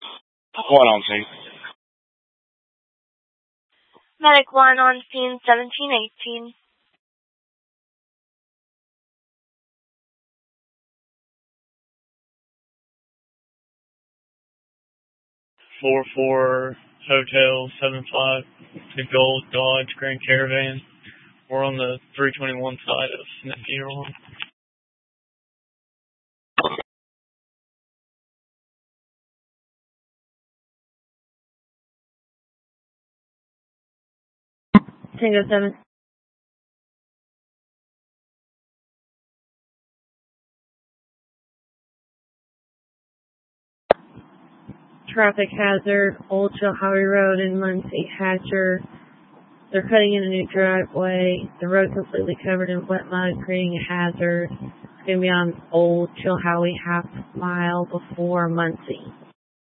One on scene. Medic 1 on scene 1718. 44 Hotel 75 to Gold Dodge Grand Caravan. We're on the 321 side of Nephew. Tango 7. Traffic hazard, Old Chilhowie Road in Muncie, Hatcher. They're cutting in a new driveway. The road completely covered in wet mud, creating a hazard. It's going to be on Old Chilhowie, half mile before Muncie.